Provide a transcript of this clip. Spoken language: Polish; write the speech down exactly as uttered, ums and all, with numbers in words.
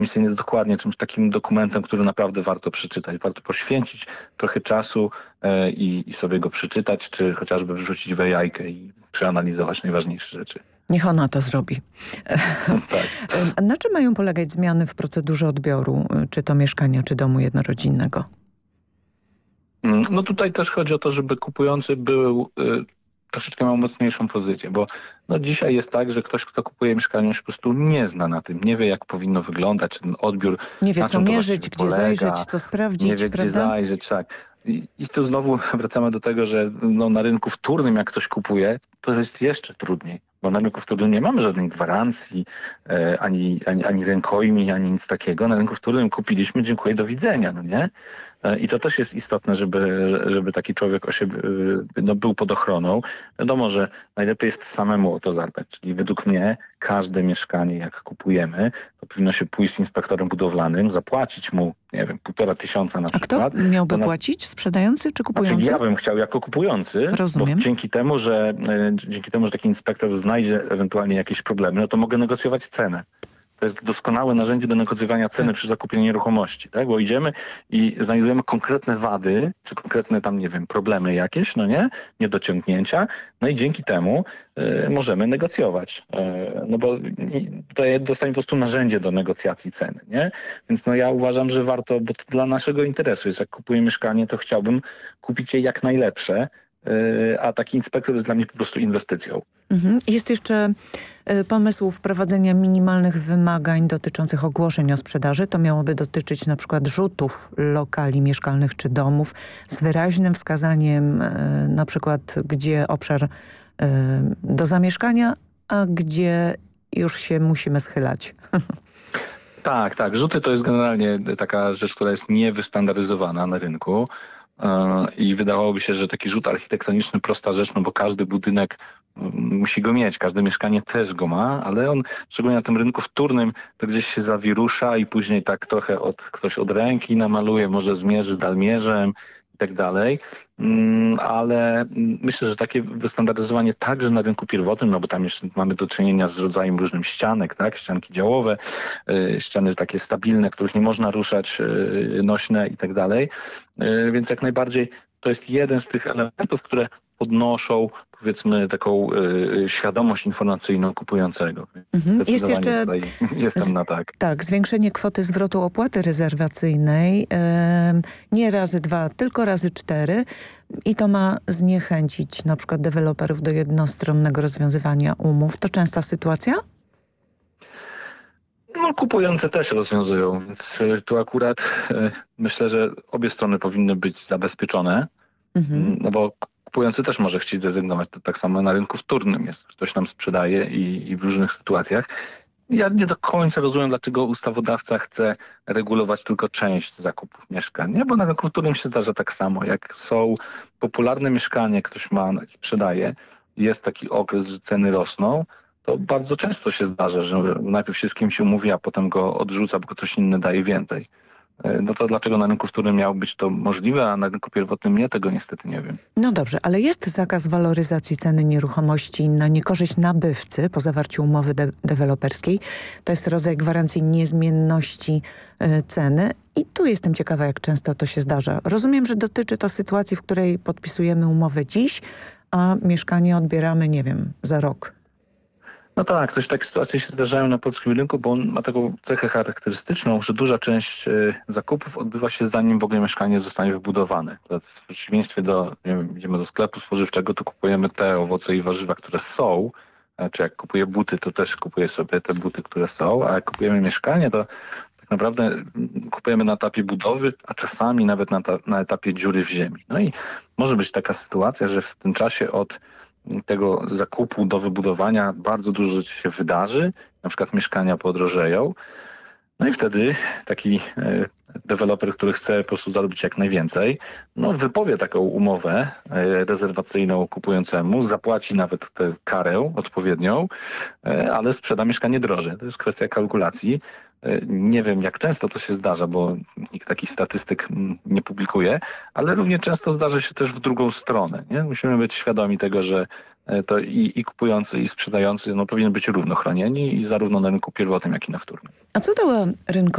mieszkanie jest dokładnie czymś takim dokumentem, który naprawdę warto przeczytać. Warto poświęcić trochę czasu e, i, i sobie go przeczytać, czy chociażby wrzucić w jajkę i przeanalizować najważniejsze rzeczy. Niech ona to zrobi. Tak. Na czym mają polegać zmiany w procedurze odbioru, czy to mieszkania, czy domu jednorodzinnego? No tutaj też chodzi o to, żeby kupujący był y, troszeczkę miał mocniejszą pozycję, bo no dzisiaj jest tak, że ktoś, kto kupuje mieszkanie, już po prostu nie zna na tym, nie wie, jak powinno wyglądać, czy ten odbiór. Nie wie, na co czym to mierzyć, właściwie gdzie polega, zajrzeć, co sprawdzić, nie wie, prawda? gdzie zajrzeć, tak. I, i tu znowu wracamy do tego, że no, na rynku wtórnym, jak ktoś kupuje, to jest jeszcze trudniej. Bo na rynku wtórnym nie mamy żadnej gwarancji, e, ani, ani, ani rękojmi, ani nic takiego. Na rynku wtórnym kupiliśmy, dziękuję, do widzenia, no nie? E, I to też jest istotne, żeby, żeby taki człowiek o siebie, e, no, był pod ochroną. Wiadomo, że najlepiej jest samemu o to zadbać. Czyli według mnie każde mieszkanie, jak kupujemy, to powinno się pójść z inspektorem budowlanym, zapłacić mu, nie wiem, półtora tysiąca na A przykład. kto miałby na... płacić? Sprzedający czy kupujący? Znaczy, ja bym chciał jako kupujący, Rozumiem. bo dzięki temu, że e, dzięki temu, że taki inspektor znajdzie ewentualnie jakieś problemy, no to mogę negocjować cenę. To jest doskonałe narzędzie do negocjowania ceny przy zakupie nieruchomości, tak? Bo idziemy i znajdujemy konkretne wady, czy konkretne tam, nie wiem, problemy jakieś, no nie? Niedociągnięcia. No i dzięki temu y, możemy negocjować. Y, no bo to dostanie po prostu narzędzie do negocjacji ceny, nie? Więc no ja uważam, że warto, bo to dla naszego interesu jest, jak kupuję mieszkanie, to chciałbym kupić je jak najlepsze, a taki inspektor jest dla mnie po prostu inwestycją. Mhm. Jest jeszcze y, pomysł wprowadzenia minimalnych wymagań dotyczących ogłoszeń o sprzedaży. To miałoby dotyczyć na przykład rzutów lokali mieszkalnych czy domów z wyraźnym wskazaniem y, na przykład gdzie obszar y, do zamieszkania, a gdzie już się musimy schylać. Tak, tak. Rzuty to jest generalnie taka rzecz, która jest niewystandaryzowana na rynku. I wydawałoby się, że taki rzut architektoniczny prosta rzecz, no bo każdy budynek musi go mieć, każde mieszkanie też go ma, ale on, szczególnie na tym rynku wtórnym, to gdzieś się zawirusza i później tak trochę od, ktoś od ręki namaluje, może zmierzy dalmierzem i tak dalej. Ale myślę, że takie wystandaryzowanie także na rynku pierwotnym, no bo tam jeszcze mamy do czynienia z rodzajem różnych ścianek, tak? Ścianki działowe, ściany takie stabilne, których nie można ruszać, nośne i tak dalej. Więc jak najbardziej to jest jeden z tych elementów, które podnoszą, powiedzmy, taką y, świadomość informacyjną kupującego. Mhm. Jest jeszcze jestem z, na tak. Tak, zwiększenie kwoty zwrotu opłaty rezerwacyjnej yy, nie razy dwa, tylko razy cztery i to ma zniechęcić na przykład deweloperów do jednostronnego rozwiązywania umów. To częsta sytuacja? No, kupujące też rozwiązują, więc tu akurat y, myślę, że obie strony powinny być zabezpieczone, mhm. no bo kupujący też może chcieć zrezygnować. To tak samo na rynku wtórnym jest. Ktoś nam sprzedaje i, i w różnych sytuacjach. Ja nie do końca rozumiem, dlaczego ustawodawca chce regulować tylko część zakupów mieszkań. Nie? Bo na rynku wtórnym się zdarza tak samo. Jak są popularne mieszkanie, ktoś ma, sprzedaje, jest taki okres, że ceny rosną, to bardzo często się zdarza, że najpierw się z kimś umówi, a potem go odrzuca, bo ktoś inny daje więcej. No to dlaczego na rynku wtórnym miało być to możliwe, a na rynku pierwotnym nie? Tego niestety nie wiem. No dobrze, ale jest zakaz waloryzacji ceny nieruchomości na niekorzyść nabywcy po zawarciu umowy de deweloperskiej. To jest rodzaj gwarancji niezmienności y, ceny. I tu jestem ciekawa, jak często to się zdarza. Rozumiem, że dotyczy to sytuacji, w której podpisujemy umowę dziś, a mieszkanie odbieramy, nie wiem, za rok. No tak, też takie sytuacje się zdarzają na polskim rynku, bo on ma taką cechę charakterystyczną, że duża część y, zakupów odbywa się zanim w ogóle mieszkanie zostanie wybudowane. To w przeciwieństwie do, nie wiem, idziemy do sklepu spożywczego, to kupujemy te owoce i warzywa, które są, czy jak kupuję buty, to też kupuję sobie te buty, które są, a jak kupujemy mieszkanie, to tak naprawdę kupujemy na etapie budowy, a czasami nawet na, ta, na etapie dziury w ziemi. No i może być taka sytuacja, że w tym czasie od tego zakupu do wybudowania bardzo dużo rzeczy się wydarzy, na przykład mieszkania podrożeją. No i wtedy taki e, deweloper, który chce po prostu zarobić jak najwięcej, no wypowie taką umowę e, rezerwacyjną kupującemu, zapłaci nawet tę karę odpowiednią, e, ale sprzeda mieszkanie drożej. To jest kwestia kalkulacji. E, nie wiem, jak często to się zdarza, bo nikt takich statystyk m, nie publikuje, ale równie często zdarza się też w drugą stronę. Nie? Musimy być świadomi tego, że to i, i kupujący, i sprzedający no, powinien być równo chronieni i zarówno na rynku pierwotnym, jak i na wtórnym. A co dała rynkowi